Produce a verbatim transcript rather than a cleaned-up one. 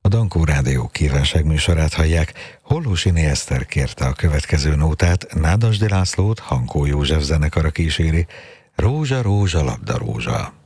A Dankó Rádió kívánságműsorát hallják. Hollósini Eszter kérte a következő nótát, Nádasdy Lászlót Hankó József zenekara kíséri. Rózsa, rózsa, labda rózsa.